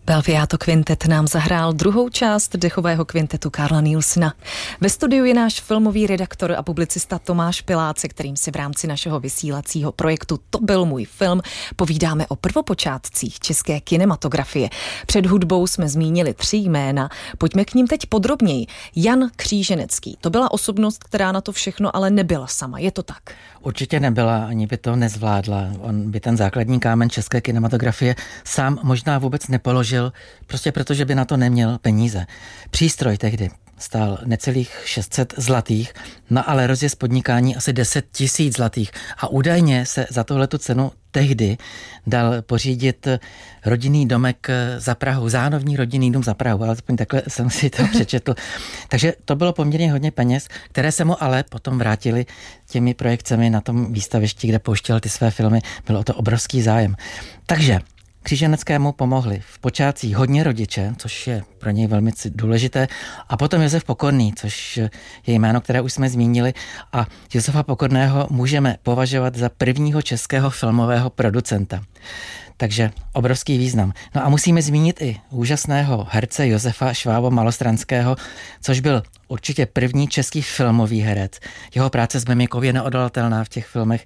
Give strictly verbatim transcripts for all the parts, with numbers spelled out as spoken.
Belviato Quintet nám zahrál druhou část dechového kvintetu Carla Nielsena. Ve studiu je náš filmový redaktor a publicista Tomáš Pilác, se kterým si v rámci našeho vysílacího projektu To byl můj film povídáme o prvopočátcích české kinematografie. Před hudbou jsme zmínili tři jména, pojďme k ním teď podrobněji. Jan Kříženecký, to byla osobnost, která na to všechno ale nebyla sama, je to tak? Určitě nebyla, ani by to nezvládla. On by ten základní kámen české kinematografie sám možná vůbec nepoložil, prostě protože by na to neměl peníze. Přístroj tehdy stál necelých šest set zlatých, no ale rozjezd podnikání asi deset tisíc zlatých a údajně se za tohletu cenu tehdy dal pořídit rodinný domek za Prahou, zánovní rodinný dům za Prahou, alespoň takhle jsem si to přečetl. Takže to bylo poměrně hodně peněz, které se mu ale potom vrátily těmi projekcemi na tom výstavišti, kde pouštěl ty své filmy. Bylo to obrovský zájem. Takže Kříženeckému pomohli v počátcích hodně rodiče, což je pro něj velmi důležité, a potom Josef Pokorný, což je jméno, které už jsme zmínili, a Josefa Pokorného můžeme považovat za prvního českého filmového producenta. Takže obrovský význam. No a musíme zmínit i úžasného herce Josefa Švábo Malostranského, což byl určitě první český filmový herec. Jeho práce s mimikou je neodolatelná v těch filmech.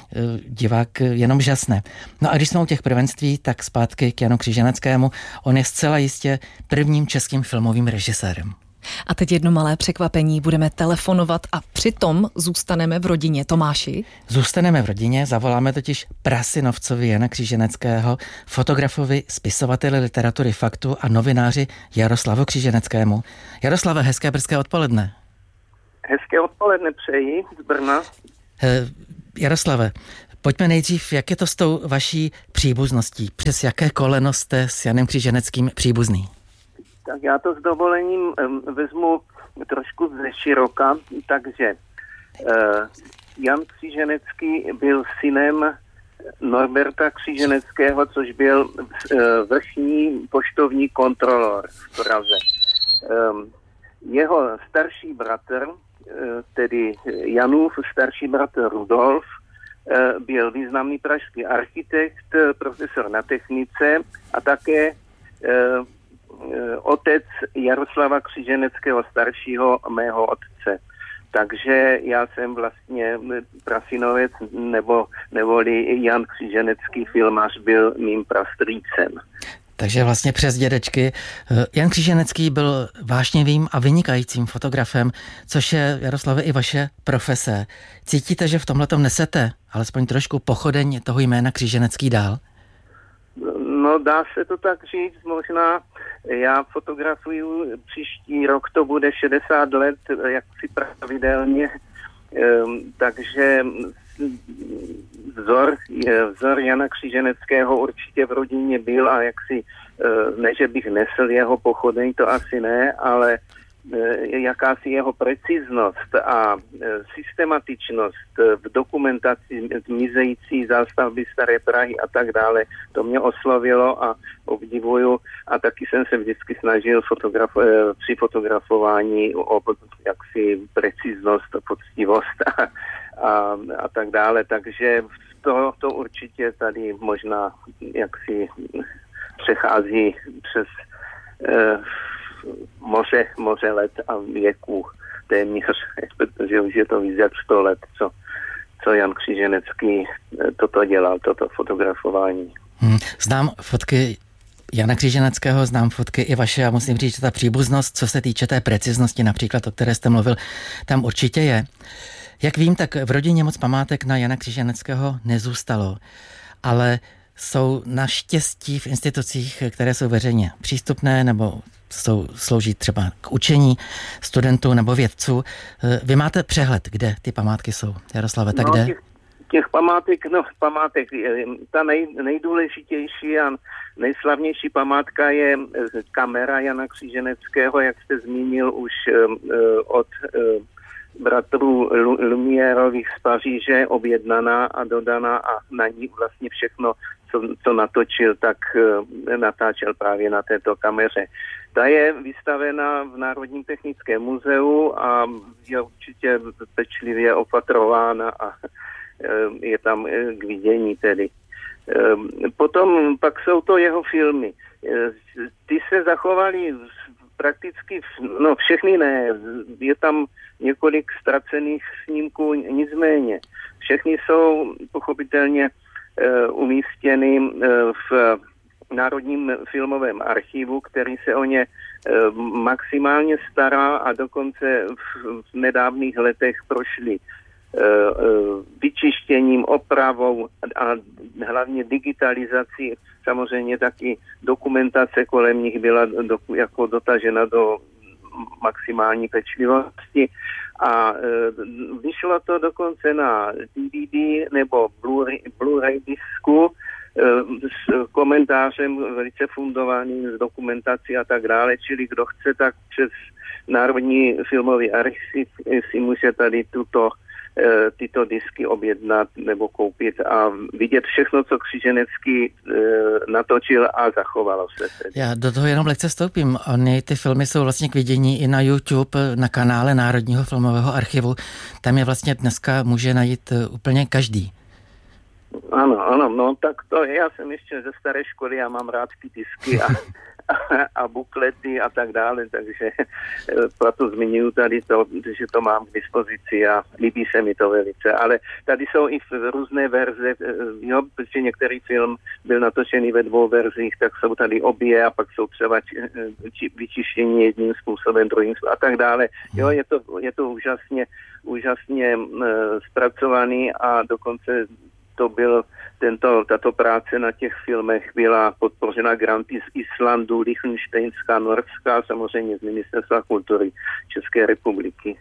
Divák jenom žasne. No a když jsme u těch prvenství, tak zpátky k Janu Kříženeckému. On je zcela jistě prvním českým filmovým režisérem. A teď jedno malé překvapení, budeme telefonovat a přitom zůstaneme v rodině. Tomáši? Zůstaneme v rodině, zavoláme totiž prasynovcovi Jana Kříženeckého, fotografovi, spisovateli literatury faktu a novináři Jaroslavu Kříženeckému. Jaroslave, hezké brzké odpoledne. Hezké odpoledne přeji z Brna. Eh, Jaroslave, pojďme nejdřív, jak je to s tou vaší příbuzností? Přes jaké koleno jste s Janem Kříženeckým příbuzný? Tak já to s dovolením um, vezmu trošku ze široka, takže uh, Jan Kříženecký byl synem Norberta Kříženeckého, což byl uh, vrchní poštovní kontrolor v Praze. Um, jeho starší bratr, uh, tedy Janův starší bratr Rudolf, uh, byl významný pražský architekt, profesor na technice a také uh, otec Jaroslava Kříženeckého staršího, mého otce. Takže já jsem vlastně prasynovec, nebo neboli Jan Kříženecký filmař byl mým prastrýcem. Takže vlastně přes dědečky. Jan Kříženecký byl vášnivým a vynikajícím fotografem, což je, Jaroslave, i vaše profese. Cítíte, že v tomhletom nesete alespoň trošku pochodeň toho jména Kříženecký dál? No, dá se to tak říct, možná. Já fotografuju, příští rok to bude šedesát let, jak si pravidelně, takže vzor, vzor Jana Kříženeckého určitě v rodině byl a jak si, ne, že bych nesl jeho pochodeň, to asi ne, ale jakási jeho preciznost a systematičnost v dokumentaci zmizející zástavby Staré Prahy a tak dále, to mě oslovilo a obdivuju a taky jsem se vždycky snažil fotograf- při fotografování o jaksi preciznost, poctivost a, a, a tak dále, takže to, to určitě tady možná jaksi přechází přes eh, moře, moře let a věků téměř, protože už je to víc jak sto let, co, co Jan Kříženecký toto dělal, toto fotografování. Hmm, znám fotky Jana Kříženeckého, znám fotky i vaše a musím říct, že ta příbuznost, co se týče té preciznosti například, o které jste mluvil, tam určitě je. Jak vím, tak v rodině moc památek na Jana Kříženeckého nezůstalo, ale jsou naštěstí v institucích, které jsou veřejně přístupné nebo jsou, slouží třeba k učení studentů nebo vědců. Vy máte přehled, kde ty památky jsou, Jaroslave, tak no, kde? Těch, těch památek, no památek, ta nej, nejdůležitější a nejslavnější památka je kamera Jana Kříženeckého, jak jste zmínil už od bratrů Lumiérových z Paříže, objednaná a dodaná a na ní vlastně všechno, co, co natočil, tak natáčel právě na této kameře. Ta je vystavena v Národním technickém muzeu a je určitě pečlivě opatrována a je tam k vidění tedy. Potom pak jsou to jeho filmy. ty se zachovaly prakticky, no všechny ne, je tam několik ztracených snímků, nicméně všechny jsou pochopitelně umístěny v Národním filmovém archivu, který se o ně maximálně stará a dokonce v nedávných letech prošli vyčištěním, opravou a hlavně digitalizací. Samozřejmě taky dokumentace kolem nich byla do, jako dotažena do maximální pečlivosti a e, vyšlo to dokonce na D V D nebo Blu-ray, Blu-ray disku e, s komentářem velice fundovaným z dokumentací a tak dále, čili kdo chce, tak přes Národní filmový archiv si může tady tuto tyto disky objednat nebo koupit a vidět všechno, co Křiženecký e, natočil a zachovalo se. Tedy. Já do toho jenom lehce vstoupím. Ony, ty filmy jsou vlastně k vidění i na YouTube, na kanále Národního filmového archivu. Tam je vlastně dneska může najít úplně každý. Ano, ano, no tak to já jsem ještě ze staré školy, já mám rád ty disky a, a, a buklety a tak dále, takže proto zmiňuji tady to, že to mám k dispozici a líbí se mi to velice, ale tady jsou i různé verze, jo, protože některý film byl natočený ve dvou verzích, tak jsou tady obě a pak jsou třeba či, či, vyčištění jedním způsobem, druhým způsobem a tak dále. Jo, je to, je to úžasně, úžasně uh, zpracovaný a dokonce to byl tento, tato práce na těch filmech byla podpořena granty z Islandu, Lichtenštejnska, Norska, samozřejmě z Ministerstva kultury České republiky.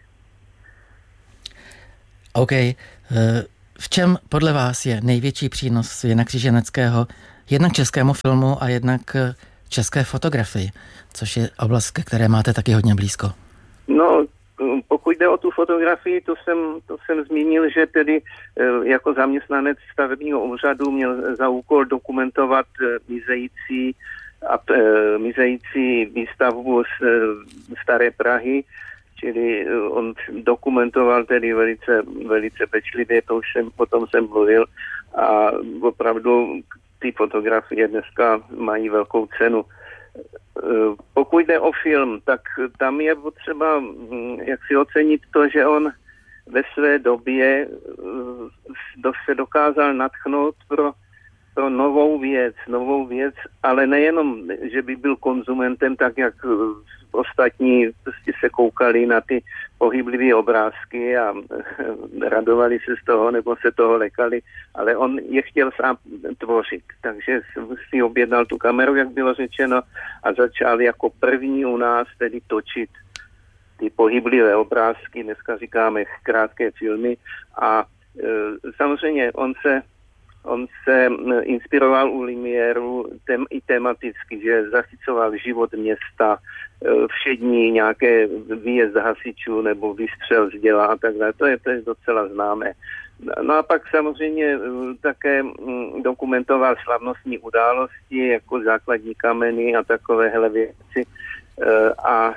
OK. V čem podle vás je největší přínos Jana Křiženeckého jednak českému filmu a jednak české fotografii, což je oblast, ke které máte taky hodně blízko? No, pokud jde o tu fotografii, to jsem, to jsem zmínil, že tedy jako zaměstnanec stavebního úřadu měl za úkol dokumentovat mizející, a, mizející výstavbu z Staré Prahy, čili on dokumentoval tedy velice, velice pečlivě, to už jsem, potom jsem mluvil a opravdu ty fotografie dneska mají velkou cenu. Pokud jde o film, tak tam je potřeba jak si ocenit to, že on ve své době se dokázal nadchnout pro, pro novou věc, novou věc, ale nejenom, že by byl konzumentem, tak jak ostatní prostě se koukali na ty pohyblivé obrázky a radovali se z toho, nebo se toho lekali, ale on je chtěl sám tvořit. Takže si objednal tu kameru, jak bylo řečeno, a začal jako první u nás tedy točit ty pohyblivé obrázky, dneska říkáme krátké filmy a e, samozřejmě on se On se inspiroval u Lumiéru tem, i tematicky, že zachycoval život města, všední nějaké výjezd hasičů nebo výstřel z děla a tak dále. To je, to je docela známé. No a pak samozřejmě také dokumentoval slavnostní události, jako základní kameny a takovéhle věci. A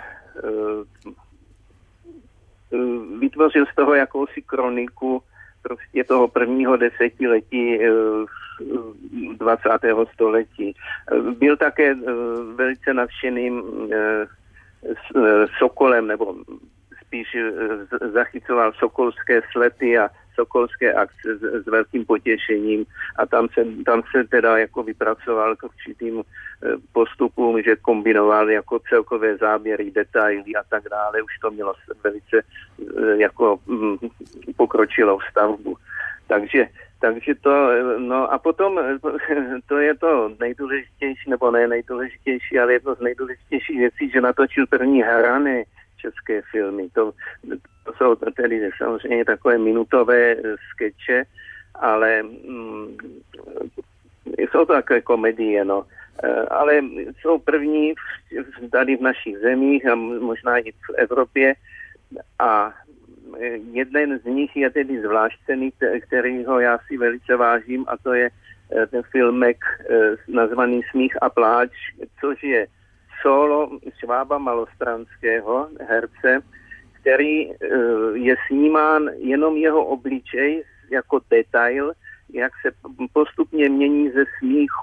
vytvořil z toho jakousi kroniku prostě toho prvního desetiletí dvacátého století. Byl také velice nadšeným sokolem, nebo spíš zachycoval sokolské slety a sokolské akce s, s velkým potěšením a tam se, tam se teda jako vypracoval k určitým postupům, že kombinoval jako celkové záběry, detaily a tak dále. Už to mělo velice jako pokročilou stavbu. Takže, takže to, no a potom to je to nejdůležitější, nebo ne nejdůležitější, ale jedno z nejdůležitějších věcí, že natočil první hrané české filmy. To, to jsou tedy samozřejmě takové minutové skeče, ale mm, jsou to takové komedie, no. Ale jsou první tady v našich zemích a možná i v Evropě a jeden z nich je tedy zvláštní, kterýho já si velice vážím a to je ten filmek nazvaný Smích a pláč, což je solo Švába Malostranského, herce, který je snímán jenom jeho obličej jako detail, jak se postupně mění ze smíchu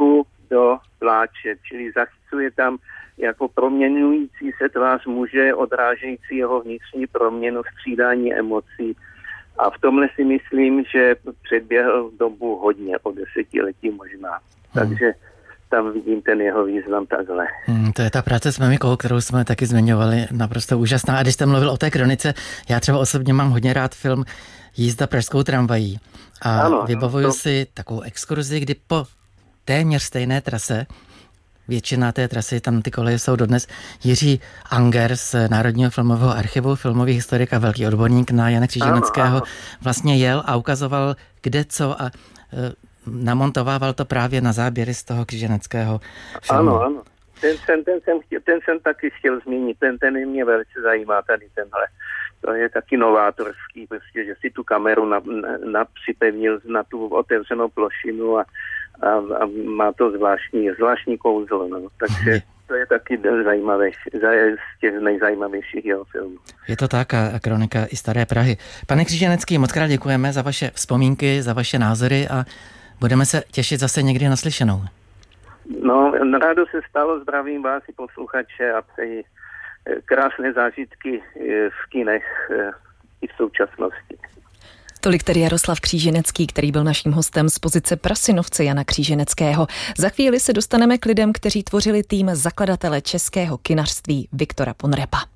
do pláče, čili zachycuje tam jako proměňující se tvář muže, odrážející jeho vnitřní proměnu, střídání emocí. A v tomhle si myslím, že předběhl dobu hodně, o desetiletí možná. Hmm. Takže tam vidím ten jeho význam takhle. Hmm, to je ta práce s mimikou, kterou jsme taky zmiňovali, naprosto úžasná. A když jste mluvil o té kronice, já třeba osobně mám hodně rád film Jízda pražskou tramvají. A ano, vybavuju to... si takovou exkurzi, kdy po téměř stejné trase, většina té trasy, tam ty koleje jsou dodnes, Jiří Anger z Národního filmového archivu, filmový historik a velký odborník na Jana Křižaneckého, vlastně jel a ukazoval kde co a e, namontovával to právě na záběry z toho Křižaneckého filmu. Ano, ano. Ten jsem, ten jsem, chtěl, ten jsem taky chtěl zmínit, ten, ten mě velice zajímá tady tenhle. To je taky novátorský, prostě, že si tu kameru na, na, na připevnil na tu otevřenou plošinu a, a, a má to zvláštní, zvláštní kouzlo. No. Takže to je taky zajímavý, z těch nejzajímavějších jeho filmů. Je to tak a kronika i Staré Prahy. Pane Křižanecký, moc krát děkujeme za vaše vzpomínky, za vaše názory a budeme se těšit zase někdy na slyšenou. No, rádo se stalo, zdravím vás i posluchače a přeji krásné zážitky v kinech i v současnosti. Tolik tedy Jaroslav Kříženecký, který byl naším hostem z pozice prasynovce Jana Kříženeckého. Za chvíli se dostaneme k lidem, kteří tvořili tým zakladatele českého kinařství Viktora Ponrepa.